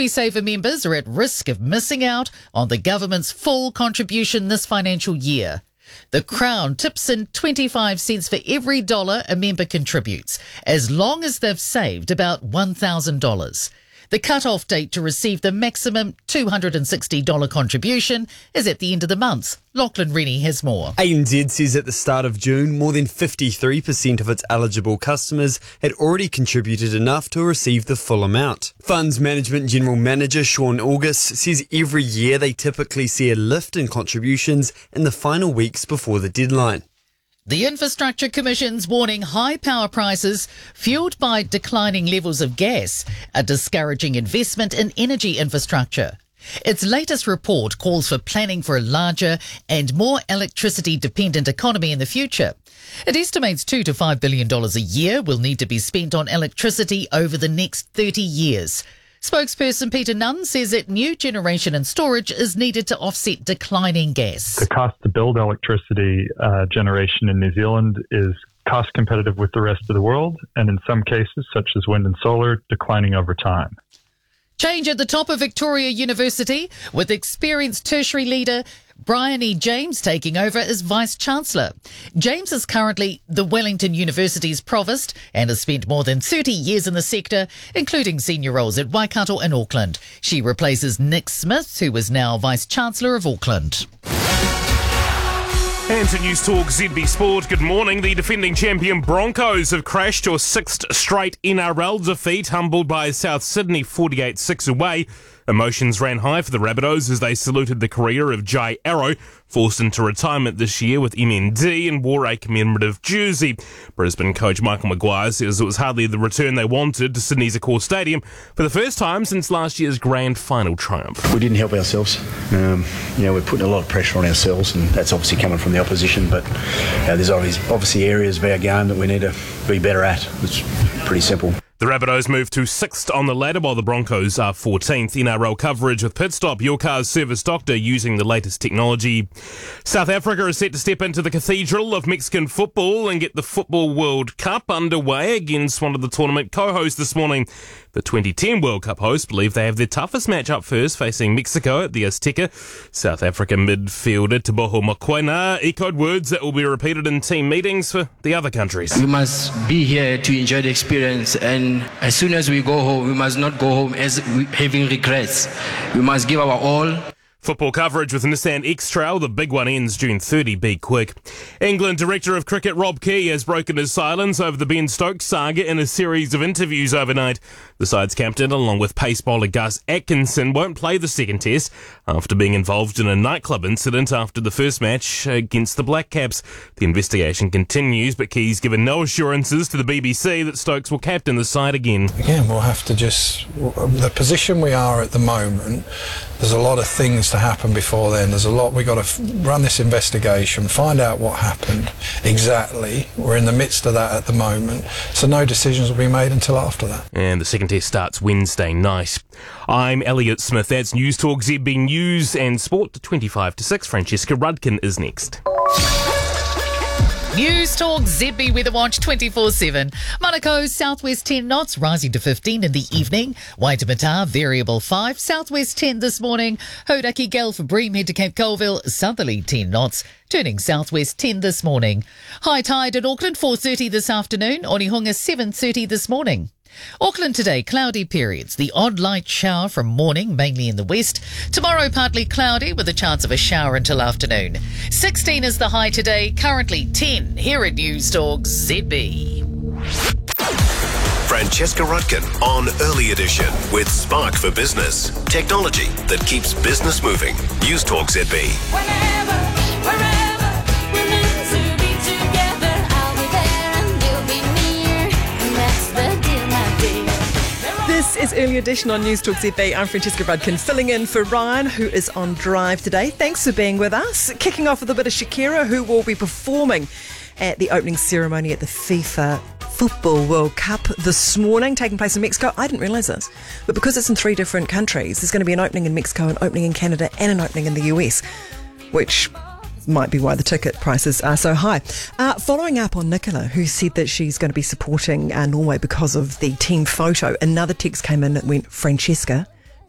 KiwiSaver members are at risk of missing out on the government's full contribution this financial year. The Crown tips in 25 cents for every dollar a member contributes, as long as they've saved about $1,000. The cut-off date to receive the maximum $260 contribution is at the end of the month. Lachlan Rennie has more. ANZ says at the start of June, more than 53% of its eligible customers had already contributed enough to receive the full amount. Funds Management General Manager Sean August says every year they typically see a lift in contributions in the final weeks before the deadline. The Infrastructure Commission's warning high power prices, fuelled by declining levels of gas, are discouraging investment in energy infrastructure. Its latest report calls for planning for a larger and more electricity-dependent economy in the future. It estimates $2 to $5 billion a year will need to be spent on electricity over the next 30 years. Spokesperson Peter Nunn says that new generation and storage is needed to offset declining gas. The cost to build electricity generation in New Zealand is cost competitive with the rest of the world, and in some cases, such as wind and solar, declining over time. Change at the top of Victoria University, with experienced tertiary leader Brian E. James taking over as Vice-Chancellor. James is currently the Wellington University's Provost and has spent more than 30 years in the sector, including senior roles at Waikato and Auckland. She replaces Nick Smith, who is now Vice-Chancellor of Auckland. And to News Talk ZB Sport, good morning. The defending champion Broncos have crashed to a sixth straight NRL defeat, humbled by South Sydney 48-6 away. Emotions ran high for the Rabbitohs as they saluted the career of Jai Arrow, forced into retirement this year with MND, and wore a commemorative jersey. Brisbane coach Michael Maguire says it was hardly the return they wanted to Sydney's Accor Stadium for the first time since last year's grand final triumph. We didn't help ourselves. We're putting a lot of pressure on ourselves, and that's obviously coming from the opposition, but there's obviously areas of our game that we need to be better at. It's pretty simple. The Rabbitohs move to 6th on the ladder while the Broncos are 14th. NRL coverage with Pitstop, your car's service doctor using the latest technology. South Africa is set to step into the cathedral of Mexican football and get the Football World Cup underway against one of the tournament co-hosts this morning. The 2010 World Cup hosts believe they have their toughest match up first, facing Mexico at the Azteca. South African midfielder Teboho Mokoena echoed words that will be repeated in team meetings for the other countries. We must be here to enjoy the experience, and as soon as we go home, we must not go home as having regrets. We must give our all. Football coverage with Nissan X-Trail. The big one ends June 30. Be quick. England Director of Cricket Rob Key has broken his silence over the Ben Stokes saga in a series of interviews overnight. The side's captain, along with pace bowler Gus Atkinson, won't play the second test after being involved in a nightclub incident after the first match against the Black Caps. The investigation continues, but Key's given no assurances to the BBC that Stokes will captain the side again. Again, we'll have to the position we are at the moment, there's a lot of things to happen before then. There's a lot, we've got to run this investigation, find out what happened exactly. We're in the midst of that at the moment, so no decisions will be made until after that. And the second test starts Wednesday night. I'm Elliot Smith. That's News Talk ZB News and Sport 25 to 6. Francesca Rudkin is next. News Talk ZB Weather Watch 24/7. Manukau, southwest 10 knots, rising to 15 in the evening. Waitemata, variable 5, southwest 10 this morning. Hauraki gale for Bream, head to Cape Colville, southerly 10 knots, turning southwest 10 this morning. High tide at Auckland, 4:30 this afternoon. Onehunga, 7:30 this morning. Auckland today, cloudy periods. The odd light shower from morning, mainly in the west. Tomorrow, partly cloudy with a chance of a shower until afternoon. 16 is the high today, currently 10 here at News Talk ZB. Francesca Rudkin on Early Edition with Spark for Business. Technology that keeps business moving. News Talk ZB. Whenever, wherever, we're meant to be together. I'll be there and you'll be near. And that's the deal, my dear. This is Early Edition on News Talk ZB. I'm Francesca Rudkin, filling in for Ryan, who is on drive today. Thanks for being with us. Kicking off with a bit of Shakira, who will be performing at the opening ceremony at the FIFA Football World Cup this morning, taking place in Mexico. I didn't realise this, but because it's in 3 different countries, there's going to be an opening in Mexico, an opening in Canada, and an opening in the US, which might be why the ticket prices are so high. Following up on Nicola, who said that she's going to be supporting Norway because of the team photo, another text came in that went, Francesca,